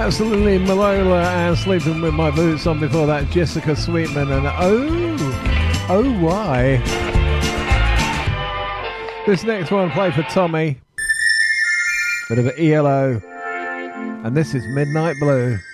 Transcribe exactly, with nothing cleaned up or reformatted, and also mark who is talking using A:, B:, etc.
A: Absolutely Malola and Sleeping With My Boots on. Before that, Jessica Sweetman and Oh, Oh Why. This next one played for Tommy. Bit of an E L O. And this is Midnight Blue.